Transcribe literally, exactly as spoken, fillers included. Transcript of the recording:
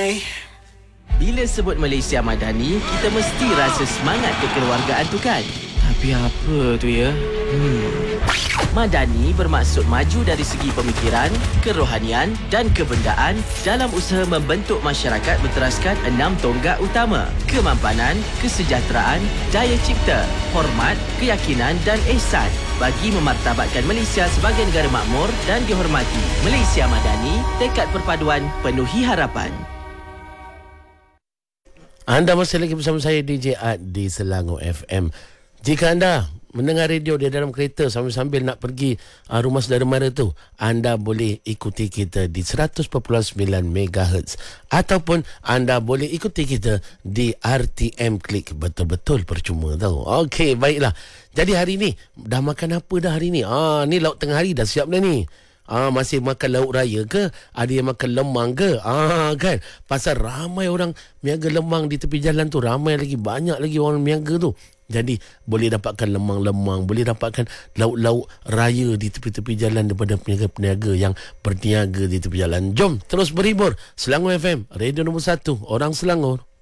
Hai. Bila sebut Malaysia Madani, kita mesti rasa semangat kekeluargaan tu kan? Tapi apa tu ya? Hmm. Madani bermaksud maju dari segi pemikiran, kerohanian dan kebendaan dalam usaha membentuk masyarakat berteraskan enam tonggak utama: kemampanan, kesejahteraan, daya cipta, hormat, keyakinan dan ihsan bagi memartabatkan Malaysia sebagai negara makmur dan dihormati. Malaysia Madani, tekad perpaduan penuhi harapan. Anda masih lagi bersama saya D J Ad di Selangor F M. Jika anda mendengar radio di dalam kereta sambil-sambil nak pergi uh, rumah saudara mara tu, anda boleh ikuti kita di seratus perpuluhan sembilan megahertz ataupun anda boleh ikuti kita di R T M Klik. Betul-betul percuma tau. Okey, baiklah. Jadi hari ni dah makan apa dah hari ni? Ah, ni lauk tengah hari dah siap dah ni. Ah, masih makan lauk raya ke? Ada yang makan lemang ke? Ah, kan? Pasal ramai orang miaga lemang di tepi jalan tu. Ramai lagi, banyak lagi orang miaga tu. Jadi boleh dapatkan lemang-lemang, boleh dapatkan lauk-lauk raya di tepi-tepi jalan daripada peniaga-peniaga yang berniaga di tepi jalan. Jom terus berhibur. Selangor F M, radio nombor satu, orang Selangor.